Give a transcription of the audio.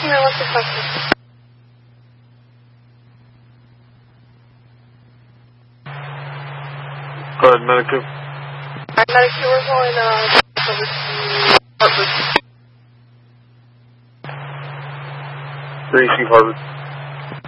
No, what's the question? Go ahead, Medicaid. Alright, Medicaid, we're going, over to Harvard. Gracie Harvard.